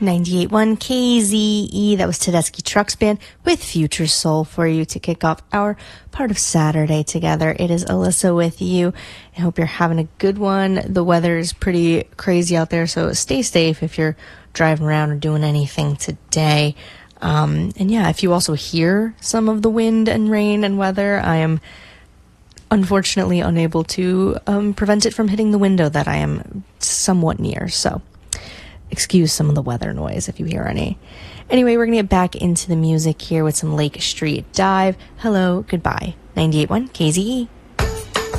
98.1 KZE. That was Tedeschi Trucks Band with Future Soul for you to kick off our part of Saturday together. It is Alyssa with you. I hope you're having a good one. The weather is pretty crazy out there, so stay safe if you're driving around or doing anything today. And yeah, if you also hear some of the wind and rain and weather, I am unfortunately unable to prevent it from hitting the window that I am somewhat near, so excuse some of the weather noise if you hear any. Anyway, we're going to get back into the music here with some Lake Street Dive. Hello, goodbye. 98.1 KZE.